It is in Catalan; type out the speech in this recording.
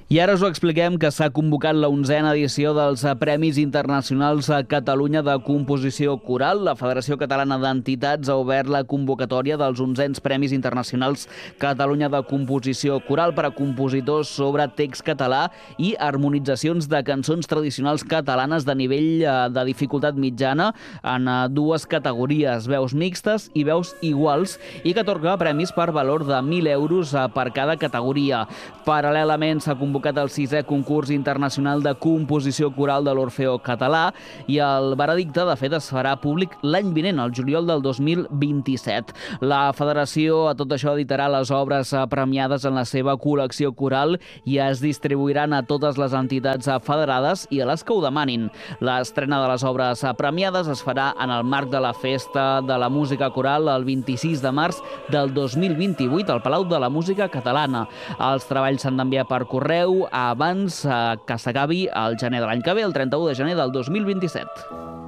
I ara us ho expliquem que s'ha convocat la 11a edició dels Premis Internacionals a Catalunya de Composició Coral. La Federació Catalana d'Entitats ha obert la convocatòria dels 11ens Premis Internacionals Catalunya de Composició Coral per a compositors sobre text català i harmonitzacions de cançons tradicionals catalanes de nivell de dificultat mitjana en dues categories, veus mixtes i veus iguals, i que atorga premis per valor de 1.000 euros per cada categoria. Paral·lelament s'ha convocat el 6è concurs internacional de composició coral de l'Orfeó Català i el veredicte, de fet, es farà públic l'any vinent, el juliol del 2027. La Federació a tot això editarà les obres premiades en la seva col·lecció coral i es distribuiran a totes les entitats federades i a les que ho demanin. L'estrena de les obres premiades es farà en el marc de la Festa de la Música Coral el 26 de març del 2028 al Palau de la Música Catalana. Els treballs s'han d'enviar per correu abans que s'acabi el gener de l'any que ve, el 31 de gener del 2027.